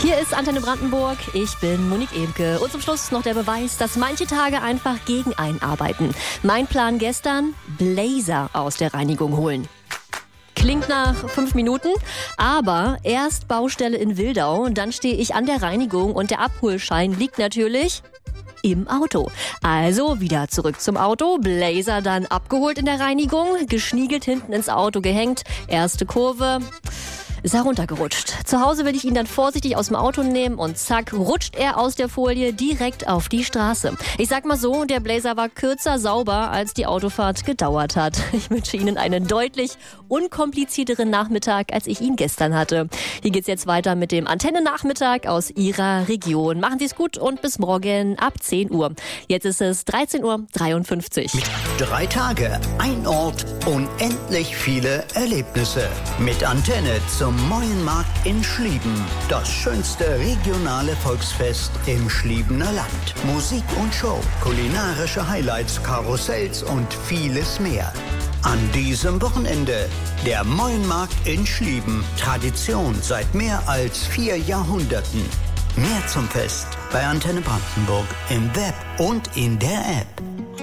Hier ist Antenne Brandenburg, ich bin Monique Emke. Und zum Schluss noch der Beweis, dass manche Tage einfach gegen einen arbeiten. Mein Plan gestern, Blazer aus der Reinigung holen. Klingt nach 5 Minuten, aber erst Baustelle in Wildau, dann stehe ich an der Reinigung und der Abholschein liegt natürlich im Auto. Also wieder zurück zum Auto, Blazer dann abgeholt in der Reinigung, geschniegelt hinten ins Auto gehängt, erste Kurve, ist er runtergerutscht. Zu Hause will ich ihn dann vorsichtig aus dem Auto nehmen und zack, rutscht er aus der Folie direkt auf die Straße. Ich sag mal so, der Blazer war kürzer sauber, als die Autofahrt gedauert hat. Ich wünsche Ihnen einen deutlich unkomplizierteren Nachmittag, als ich ihn gestern hatte. Hier geht's jetzt weiter mit dem Antenne-Nachmittag aus Ihrer Region. Machen Sie es gut und bis morgen ab 10 Uhr. Jetzt ist es 13:53 Uhr. 3 Tage, ein Ort, unendlich viele Erlebnisse. Mit Antenne zum Meuenmarkt in Schlieben. Das schönste regionale Volksfest im Schliebener Land. Musik und Show, kulinarische Highlights, Karussells und vieles mehr. An diesem Wochenende der Meuenmarkt in Schlieben. Tradition seit mehr als 4 Jahrhunderten. Mehr zum Fest bei Antenne Brandenburg im Web und in der App.